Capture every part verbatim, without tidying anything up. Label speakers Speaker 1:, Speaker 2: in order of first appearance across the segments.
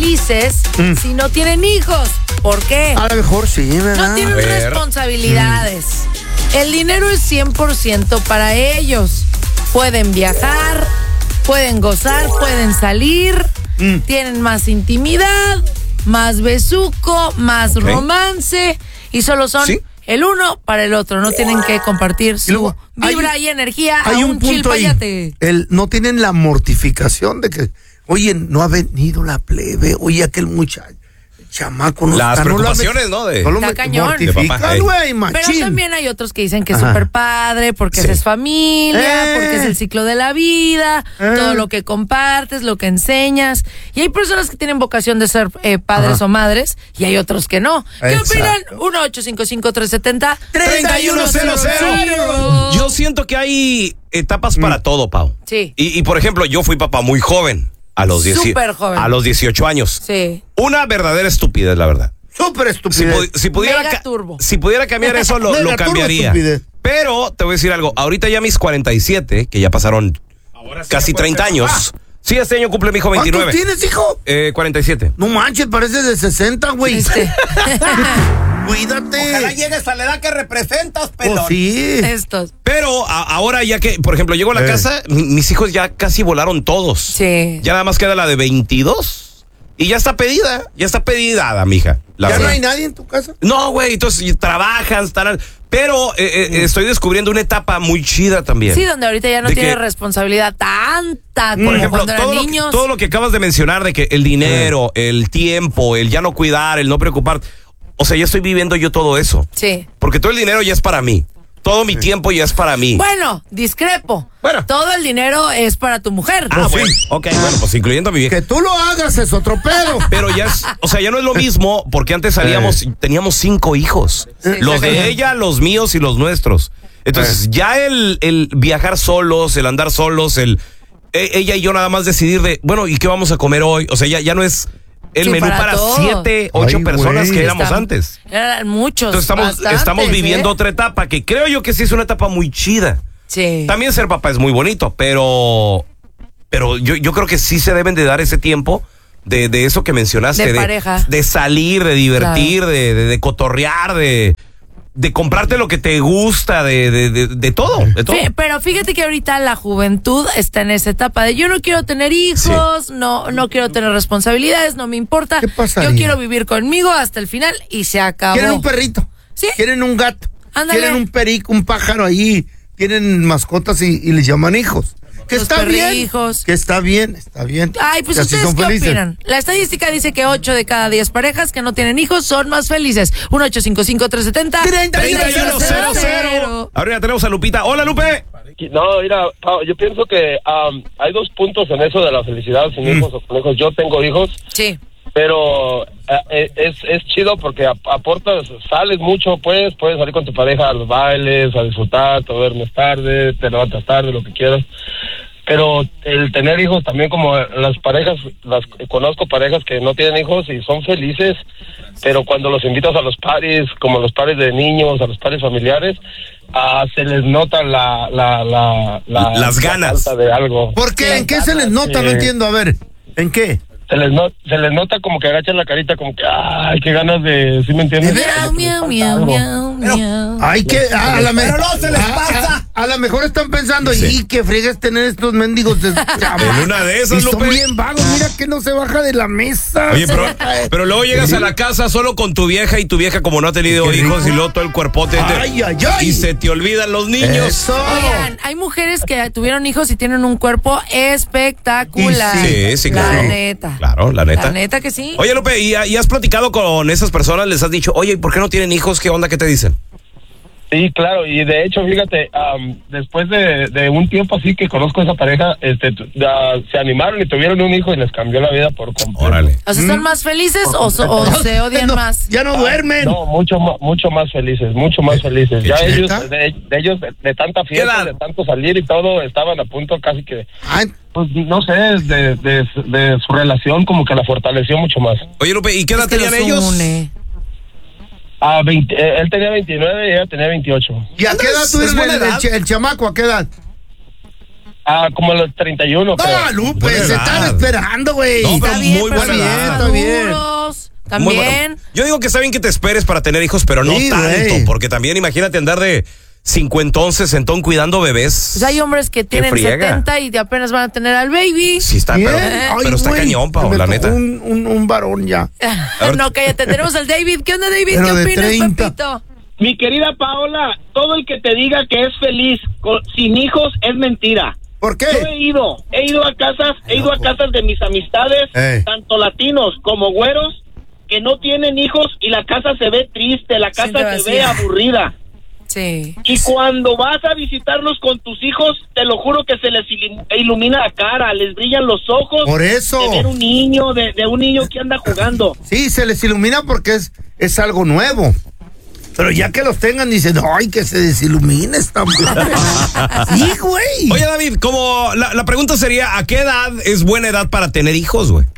Speaker 1: felices mm. si no tienen hijos. ¿Por qué?
Speaker 2: A lo mejor sí, ¿verdad?
Speaker 1: No tienen responsabilidades. Mm. El dinero es cien por ciento para ellos. Pueden viajar, pueden gozar, pueden salir, mm. tienen más intimidad, más besuco, más okay. romance, y solo son ¿Sí? el uno para el otro. No tienen que compartir su luego, vibra hay, y energía
Speaker 2: hay
Speaker 1: a
Speaker 2: un,
Speaker 1: un
Speaker 2: punto
Speaker 1: chilpayate.
Speaker 2: El, no tienen la mortificación de que, oye, no ha venido la plebe, oye, aquel muchacho. Chamaco, no
Speaker 3: Las
Speaker 2: está,
Speaker 3: preocupaciones,
Speaker 2: no,
Speaker 3: ¿no? De,
Speaker 2: no lo
Speaker 1: cañón.
Speaker 2: mortifican, güey, machín.
Speaker 1: Pero también hay otros que dicen que es súper padre, porque sí. es familia, eh. porque es el ciclo de la vida, eh. todo lo que compartes, lo que enseñas. Y hay personas que tienen vocación de ser eh, padres Ajá. o madres, y hay otros que no. ¿Qué Exacto. opinan? uno ocho cinco cinco, tres siete cero, tres uno cero cero.
Speaker 3: Yo siento que hay etapas mm. para todo, Pau.
Speaker 1: Sí.
Speaker 3: Y, y, por ejemplo, yo fui papá muy joven. A los, dieci- a los dieciocho años.
Speaker 1: Sí.
Speaker 3: Una verdadera estupidez, la verdad.
Speaker 2: Súper estupidez.
Speaker 3: Si, pu- si, pudiera ca- si pudiera cambiar eso, lo, lo cambiaría. Pero te voy a decir algo. Ahorita ya mis cuarenta y siete, que ya pasaron sí casi treinta años. Ah. Sí, este año cumple mi hijo veintinueve.
Speaker 2: ¿Cuántos tienes, hijo?
Speaker 3: Eh, cuarenta y siete.
Speaker 2: No manches, pareces de sesenta, güey. Este. Cuídate.
Speaker 4: Ojalá llegues a la edad que representas, pelón.
Speaker 2: Oh, sí.
Speaker 1: Estos.
Speaker 3: Pero a, ahora ya que, por ejemplo, llego a la eh. casa, mi, mis hijos ya casi volaron todos.
Speaker 1: Sí.
Speaker 3: Ya nada más queda la de veintidós y ya está pedida, ya está pedida, mija.
Speaker 2: ¿Ya
Speaker 3: verdad.
Speaker 2: no hay nadie en tu casa?
Speaker 3: No, güey, entonces trabajan, están... Pero eh, eh, estoy descubriendo una etapa muy chida también.
Speaker 1: Sí, donde ahorita ya no
Speaker 3: de
Speaker 1: tiene
Speaker 3: que,
Speaker 1: responsabilidad tanta como
Speaker 3: por ejemplo,
Speaker 1: cuando
Speaker 3: todo
Speaker 1: eran
Speaker 3: lo
Speaker 1: niños.
Speaker 3: Que, todo lo que acabas de mencionar de que el dinero, sí. el tiempo, el ya no cuidar, el no preocupar... O sea, ya estoy viviendo yo todo eso.
Speaker 1: Sí.
Speaker 3: Porque todo el dinero ya es para mí. Todo mi sí. tiempo ya es para mí.
Speaker 1: Bueno, discrepo. Bueno. Todo el dinero es para tu mujer.
Speaker 3: Ah, bueno. Sí. Ok, bueno, pues incluyendo a mi vieja.
Speaker 2: Que tú lo hagas es otro pedo.
Speaker 3: Pero ya es, o sea, ya no es lo mismo porque antes salíamos, eh. teníamos cinco hijos. Sí, los de sí. ella, los míos y los nuestros. Entonces, eh. ya el, el viajar solos, el andar solos, el ella y yo nada más decidir de, bueno, ¿y qué vamos a comer hoy? O sea, ya, ya no es... El sí, menú para, para siete, ocho Ay, personas wey. que éramos
Speaker 1: Estamos,
Speaker 3: antes.
Speaker 1: Eran muchos.
Speaker 3: Entonces estamos, estamos viviendo ¿eh? otra etapa que creo yo que sí es una etapa muy chida.
Speaker 1: Sí.
Speaker 3: También ser papá es muy bonito, pero, pero yo, yo creo que sí se deben de dar ese tiempo de, de eso que mencionaste.
Speaker 1: De,
Speaker 3: de
Speaker 1: pareja.
Speaker 3: De salir, de divertir, claro. de, de, de cotorrear, de... de comprarte lo que te gusta, de, de, de, de todo, de todo.
Speaker 1: Sí, pero fíjate que ahorita la juventud está en esa etapa de yo no quiero tener hijos, sí. no, no quiero tener responsabilidades, no me importa.
Speaker 2: ¿Qué pasaría?
Speaker 1: Yo quiero vivir conmigo hasta el final y se acabó.
Speaker 2: Quieren un perrito,
Speaker 1: ¿sí?
Speaker 2: Quieren un gato,
Speaker 1: Ándale.
Speaker 2: Quieren un perico, un pájaro ahí, tienen mascotas y, y les llaman hijos. Que
Speaker 1: Los
Speaker 2: está bien,
Speaker 1: hijos.
Speaker 2: que está bien, está bien.
Speaker 1: Ay, pues ustedes qué felices. opinan. La estadística dice que ocho de cada diez parejas que no tienen hijos son más felices. uno ocho cinco cinco, tres siete cero, tres uno cero cero.
Speaker 3: Ahora ya tenemos a Lupita. Hola, Lupe.
Speaker 5: No, mira, yo pienso que um, hay dos puntos en eso de la felicidad sin mm. hijos o con hijos. Yo tengo hijos.
Speaker 1: Sí.
Speaker 5: Pero eh, es, es chido porque aportas, sales mucho, pues, puedes salir con tu pareja a los bailes, a disfrutar, te duermes tarde, te levantas tarde, lo que quieras. Pero el tener hijos también, como las parejas, las conozco parejas que no tienen hijos y son felices, pero cuando los invitas a los parties, como los parties de niños, a los parties familiares, ah, se les nota la, la, la, la
Speaker 3: las ganas
Speaker 5: la falta de algo.
Speaker 2: ¿Por qué? ¿En qué se les nota? No entiendo, a ver, ¿en qué?
Speaker 5: Se les, no, se les nota como que agachan la carita, como que, ay, qué ganas de, ¿sí me entiendes?
Speaker 1: Miau, miau, miau, miau, miau.
Speaker 2: Ay, que, a, a la me,
Speaker 4: pero no se les pasa.
Speaker 2: A, a, a lo mejor están pensando,
Speaker 3: sí.
Speaker 2: y que friegues tener estos mendigos de...
Speaker 3: En una de esas,
Speaker 2: y son
Speaker 3: Lupe.
Speaker 2: bien vagos, mira que no se baja de la mesa.
Speaker 3: Oye, pero, pero luego llegas a la casa solo con tu vieja y tu vieja como no ha tenido hijos y luego todo el cuerpote
Speaker 2: ay, ay, ay.
Speaker 3: y se te olvidan los niños.
Speaker 2: Eso.
Speaker 1: Oigan, hay mujeres que tuvieron hijos y tienen un cuerpo espectacular.
Speaker 3: Sí, sí, claro.
Speaker 1: La neta.
Speaker 3: Claro, la neta.
Speaker 1: La neta que sí.
Speaker 3: Oye, Lupe, ¿y, ¿y has platicado con esas personas? ¿Les has dicho, oye, ¿y por qué no tienen hijos? ¿Qué onda? ¿Qué te dicen?
Speaker 5: Sí, claro, y de hecho, fíjate, um, después de, de un tiempo así que conozco a esa pareja, este, uh, se animaron y tuvieron un hijo y les cambió la vida por completo.
Speaker 3: Órale.
Speaker 1: O sea, ¿son más felices o, so, o se odian
Speaker 2: no,
Speaker 1: más?
Speaker 2: Ya no duermen.
Speaker 5: No, mucho, mucho más felices, mucho más felices. Ya ellos, de, de ellos, de, de tanta fiesta, de tanto salir y todo, estaban a punto casi que... Ay. Pues no sé, de, de, de su relación como que la fortaleció mucho más.
Speaker 3: Oye, Lupe, ¿y qué edad tenían ellos?
Speaker 1: Une.
Speaker 5: Ah, veinte, eh, él tenía veintinueve y ella tenía veintiocho.
Speaker 2: ¿Y a qué edad tuvieron el, el, el chamaco? ¿A qué edad?
Speaker 5: Ah, como a los treinta y uno, creo.
Speaker 2: No, Lupe,
Speaker 3: Buena
Speaker 2: se
Speaker 3: edad.
Speaker 2: están esperando, güey.
Speaker 3: No, pero
Speaker 1: Está bien,
Speaker 3: muy
Speaker 1: pero
Speaker 3: buena
Speaker 1: son
Speaker 3: edad.
Speaker 2: Está bien.
Speaker 1: maduros.
Speaker 3: Muy
Speaker 1: También.
Speaker 3: bueno. Yo digo que está bien que te esperes para tener hijos, pero no
Speaker 2: Sí,
Speaker 3: tanto,
Speaker 2: güey.
Speaker 3: porque también imagínate andar de cincuentón, sesentón cuidando bebés.
Speaker 1: Pues hay hombres que tienen
Speaker 3: friega.
Speaker 1: setenta y apenas van a tener al baby.
Speaker 3: Sí está,
Speaker 2: Bien.
Speaker 3: pero,
Speaker 2: Ay,
Speaker 3: pero está
Speaker 2: güey,
Speaker 3: cañón, Pao,
Speaker 2: se me
Speaker 3: la
Speaker 2: tocó
Speaker 3: neta.
Speaker 2: Un, un, un varón ya.
Speaker 1: No, cállate, tenemos al David. ¿Qué onda, David?
Speaker 2: Pero
Speaker 1: ¿Qué
Speaker 2: de
Speaker 1: opinas,
Speaker 2: treinta.
Speaker 1: Pepito?
Speaker 6: Mi querida Paola, todo el que te diga que es feliz con- sin hijos es mentira.
Speaker 2: ¿Por qué?
Speaker 6: Yo he ido, he ido a casas, he ido a casas de mis amistades,
Speaker 2: Ey.
Speaker 6: tanto latinos como güeros, que no tienen hijos y la casa se ve triste, la
Speaker 1: Siente
Speaker 6: casa se ve
Speaker 1: vacía.
Speaker 6: aburrida.
Speaker 1: Sí.
Speaker 6: Y cuando vas a visitarlos con tus hijos, te lo juro que se les ilu- ilumina la cara, les brillan los ojos.
Speaker 2: Por eso.
Speaker 6: De ver un niño, de, de un niño que anda jugando.
Speaker 2: Sí, se les ilumina porque es, es algo nuevo. Pero ya que los tengan, dicen, ay, que se desilumine esta madre. Sí, güey.
Speaker 3: Oye, David, como la, la pregunta sería, ¿a qué edad es buena edad para tener hijos, güey?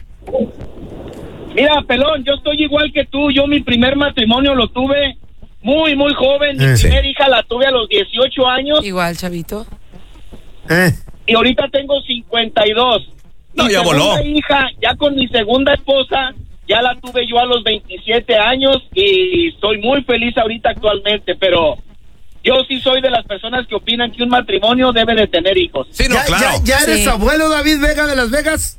Speaker 6: Mira, pelón, yo estoy igual que tú. Yo mi primer matrimonio lo tuve muy, muy joven. Mi
Speaker 2: Eh, sí.
Speaker 6: primer hija la tuve a los dieciocho años
Speaker 1: Igual, chavito.
Speaker 2: Eh,
Speaker 6: y ahorita tengo cincuenta y dos.
Speaker 3: No,
Speaker 6: Mi
Speaker 3: ya
Speaker 6: segunda
Speaker 3: voló.
Speaker 6: hija, ya con mi segunda esposa, ya la tuve yo a los veintisiete años y estoy muy feliz ahorita actualmente, pero yo sí soy de las personas que opinan que un matrimonio debe de tener hijos.
Speaker 3: Sí, no,
Speaker 2: ¿Ya,
Speaker 3: claro.
Speaker 2: ya, ya eres
Speaker 1: Sí.
Speaker 2: abuelo, David Vega de Las Vegas?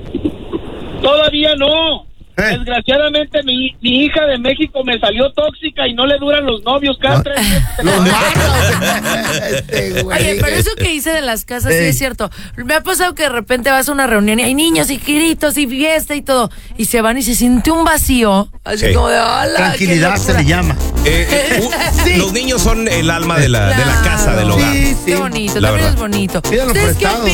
Speaker 6: Todavía no.
Speaker 2: Eh.
Speaker 6: Desgraciadamente mi, mi hija de México me salió tóxica y no le duran los novios cada tres meses.
Speaker 2: Los mata. Este, güey.
Speaker 1: Oye, pero eso que hice de las casas sí
Speaker 2: Ey.
Speaker 1: es cierto. Me ha pasado que de repente vas a una reunión y hay niños y gritos y fiesta y todo. Y se van y se siente un vacío. Así
Speaker 3: Sí.
Speaker 1: como de hola.
Speaker 2: Tranquilidad se le llama.
Speaker 3: Eh, eh, u-
Speaker 2: Sí.
Speaker 3: Los niños son el alma de la, de la casa, del hogar.
Speaker 2: Sí, sí.
Speaker 1: Qué bonito,
Speaker 3: La
Speaker 1: también
Speaker 3: verdad.
Speaker 1: es bonito.
Speaker 2: Pídalo
Speaker 1: ¿Ustedes qué
Speaker 2: prestado.